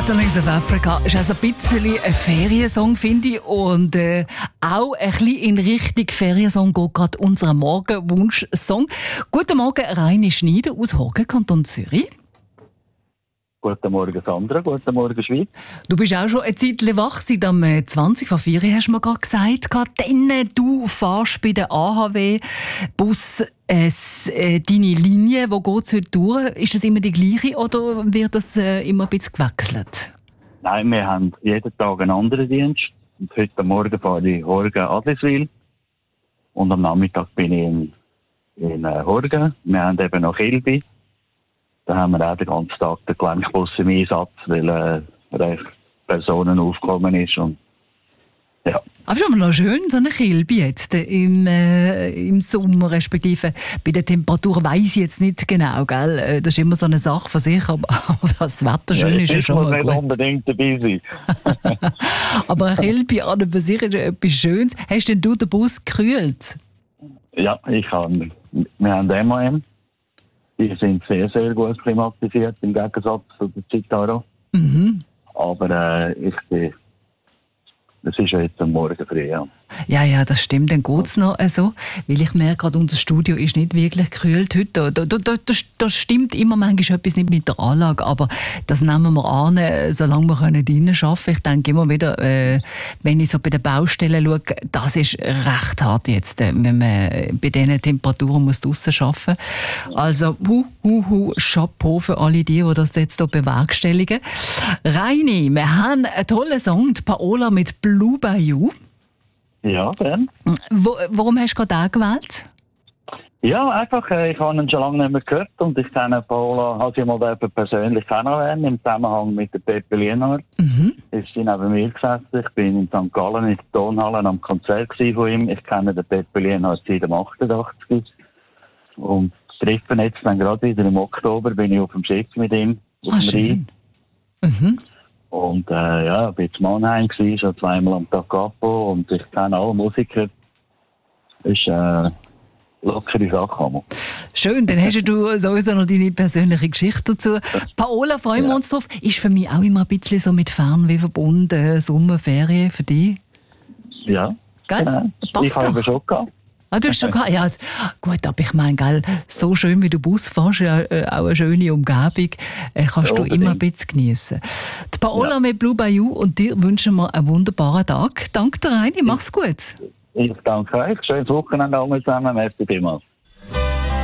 Schmetterlings of Africa ist also ein bisschen ein Feriensong, finde ich. Und auch ein bisschen in Richtung Feriensong geht gerade unser Morgenwunsch-Song. Guten Morgen, Reini Schneider aus Horgen, Kanton Zürich. Guten Morgen, Sandra. Guten Morgen, Schweiz. Du bist auch schon ein Zeitchen wach, seit am 20 vor 4 hast du mir gerade gesagt. Dann du fährst bei der AHW-Bus deine Linie, wo geht es heute durch? Ist das immer die gleiche oder wird das immer ein bisschen gewechselt? Nein, wir haben jeden Tag einen anderen Dienst. Und heute Morgen fahre ich Horgen-Adliswil. Und am Nachmittag bin ich in Horgen. Wir haben eben noch Kilby. Da haben wir auch den ganzen Tag den Gelenkbus im Einsatz, weil recht Personen aufgekommen ist. Und, ja. Aber schon mal noch schön, so eine Kilby jetzt im Sommer, respektive bei der Temperatur weiss ich jetzt nicht genau, gell? Das ist immer so eine Sache von sich, aber das Wetter schön ist ja schon mal gut. Ich muss nicht unbedingt dabei sein. Aber eine Kilby an und für sich ist etwas Schönes. Hast denn du den Bus gekühlt? Ja, wir haben MAN. Die sind sehr, sehr gut klimatisiert, im Gegensatz zu der Citaro. Mhm. Aber es ist ja jetzt am Morgen früh, ja. Ja, das stimmt. Dann geht es noch so. Weil ich merke gerade, unser Studio ist nicht wirklich gekühlt heute. Da stimmt immer manchmal etwas nicht mit der Anlage. Aber das nehmen wir an, solange wir drinnen arbeiten können. Ich denke immer wieder, wenn ich so bei den Baustellen schaue, das ist recht hart jetzt, wenn man bei diesen Temperaturen draussen arbeiten muss. Also, Chapeau für alle die das jetzt hier bewerkstelligen. Reini, wir haben einen tollen Song, die Paola mit Blue Bayou. Ja, dann. Warum hast du gerade den gewählt? Ja, einfach, ich habe ihn schon lange nicht mehr gehört und ich kenne Paola, habe sie mal persönlich kennengelernt im Zusammenhang mit der Pepe Lienhardt. Mhm. Ist sie neben mir gesessen. Ich bin in St. Gallen in der Tonhalle am Konzert von ihm. Ich kenne den Pepe Lienhardt seit dem 88. Und das Treffen jetzt dann gerade wieder im Oktober bin ich auf dem Schiff mit ihm. Schön. Mhm. Und ja, ich war in Mannheim, schon zweimal am Tag Capo und ich kenne alle Musiker. Das ist lockere Sache. Schön, dann hast du sowieso noch deine persönliche Geschichte dazu. Paola, freuen wir uns drauf. Ist für mich auch immer ein bisschen so mit Fernweh verbunden, Sommerferien für dich? Ja, genau. Ich habe schon gehabt. Ah, du hast schon gehabt? Ja, gut, aber ich meine, gell, so schön wie du Bus fährst, ja, auch eine schöne Umgebung, kannst du immer ein bisschen geniessen. Die Paola mit Blue Bayou und dir wünschen wir einen wunderbaren Tag. Danke dir, Reini, mach's gut. Ich danke euch. Schönes Wochenende alle zusammen. Merci vielmals.